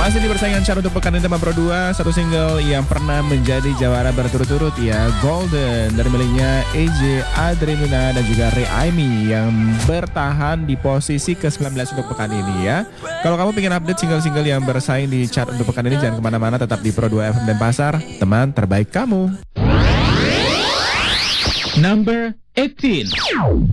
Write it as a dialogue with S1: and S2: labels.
S1: Masih di persaingan chart untuk pekan ini tema Pro 2, satu single yang pernah menjadi jawara berturut-turut ya, Golden dari miliknya AJ Adrenuna dan juga Ray Aimi yang bertahan di posisi ke-19 untuk pekan ini ya. Kalau kamu pengen update single-single yang bersaing di chart untuk pekan ini, jangan kemana-mana, tetap di Pro 2 FM dan Pasar, teman terbaik kamu.
S2: Number 18.